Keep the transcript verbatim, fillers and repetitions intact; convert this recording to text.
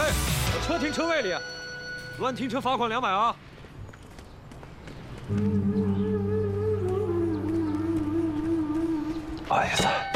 哎，车停车位里，乱停车罚款两百啊！ 不好意思。